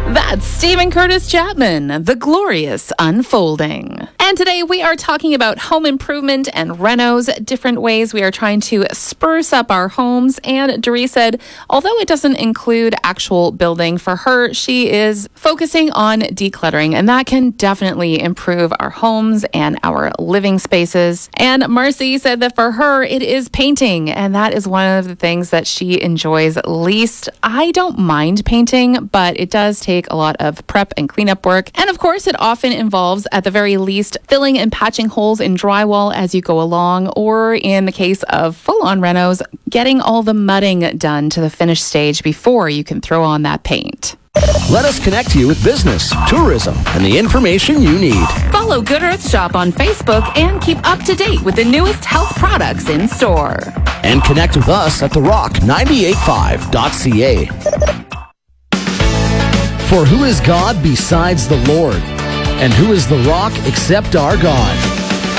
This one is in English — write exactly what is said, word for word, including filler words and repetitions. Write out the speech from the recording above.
That's Stephen Curtis Chapman, The Glorious Unfolding. And today we are talking about home improvement and renos, different ways we are trying to spruce up our homes. And Doree said, although it doesn't include actual building, for her, she is focusing on decluttering, and that can definitely improve our homes and our living spaces. And Marcy said that for her, it is painting, and that is one of the things that she enjoys least. I don't mind painting, but it does take a lot of prep and cleanup work. And of course, it often involves, at the very least, filling and patching holes in drywall as you go along, or in the case of full-on renos, getting all the mudding done to the finished stage before you can throw on that paint. Let us connect you with business, tourism, and the information you need. Follow Good Earth Shop on Facebook and keep up to date with the newest health products in store. And connect with us at the rock nine eight five dot c a. For who is God besides the Lord? And who is the rock except our God?